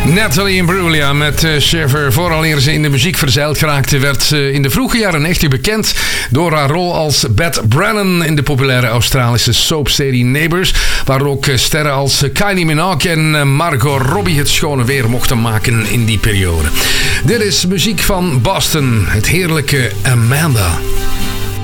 Natalie Imbruglia met Shiver. Vooraleer ze in de muziek verzeild geraakte, werd ze in de vroege jaren echt bekend door haar rol als Beth Brennan in de populaire Australische soapserie Neighbours, waar ook sterren als Kylie Minogue en Margot Robbie het schone weer mochten maken in die periode. Dit is muziek van Boston, het heerlijke Amanda.